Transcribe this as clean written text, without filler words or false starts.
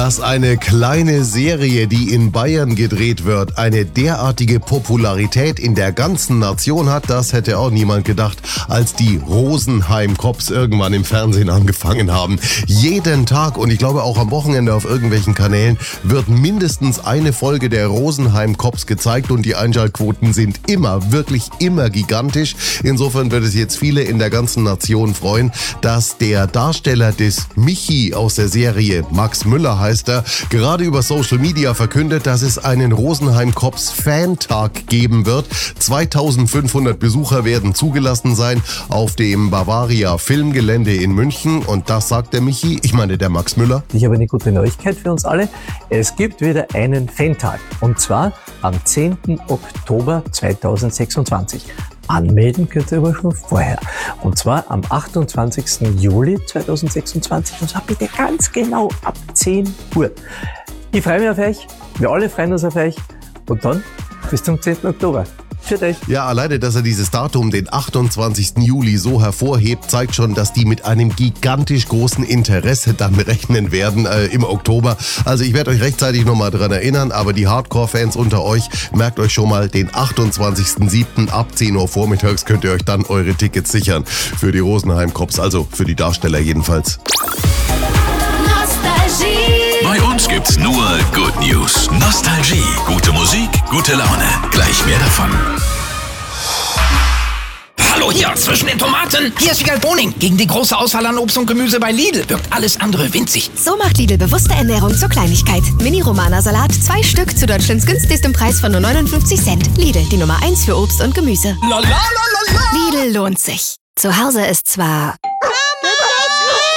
Dass eine kleine Serie, die in Bayern gedreht wird, eine derartige Popularität in der ganzen Nation hat, das hätte auch niemand gedacht, als die Rosenheim Cops irgendwann im Fernsehen angefangen haben. Jeden Tag und ich glaube auch am Wochenende auf irgendwelchen Kanälen wird mindestens eine Folge der Rosenheim Cops gezeigt und die Einschaltquoten sind wirklich immer gigantisch. Insofern wird es jetzt viele in der ganzen Nation freuen, dass der Darsteller des Michi aus der Serie, Max Müller heißt er, gerade über Social Media verkündet, dass es einen Rosenheim Cops Fan-Tag geben wird. 2500 Besucher werden zugelassen sein auf dem Bavaria Filmgelände in München und das sagt der Michi, ich meine der Max Müller. Ich habe eine gute Neuigkeit für uns alle. Es gibt wieder einen Fan-Tag und zwar am 10. Oktober 2026. Anmelden könnt ihr aber schon vorher. Und zwar am 28. Juli 2026. Und zwar bitte ganz genau ab 10 Uhr. Ich freue mich auf euch. Wir alle freuen uns auf euch. Und dann bis zum 10. Oktober. Für euch. Ja, alleine, dass er dieses Datum, den 28. Juli, so hervorhebt, zeigt schon, dass die mit einem gigantisch großen Interesse dann rechnen werden im Oktober. Also ich werde euch rechtzeitig nochmal dran erinnern, aber die Hardcore-Fans unter euch, merkt euch schon mal, den 28.07. ab 10 Uhr vormittags könnt ihr euch dann eure Tickets sichern für die Rosenheim Cops, also für die Darsteller jedenfalls. Bei uns gibt's nur Good News. Nostalgie, gute Musik, gute Laune. Gleich mehr davon. Hallo hier, zwischen den Tomaten. Hier ist Wiegald Boning. Gegen die große Auswahl an Obst und Gemüse bei Lidl wirkt alles andere winzig. So macht Lidl bewusste Ernährung zur Kleinigkeit. Mini-Romana-Salat, 2 Stück zu Deutschlands günstigstem Preis von nur 59 Cent. Lidl, die Nummer 1 für Obst und Gemüse. La la la la la. Lidl lohnt sich. Zu Hause ist zwar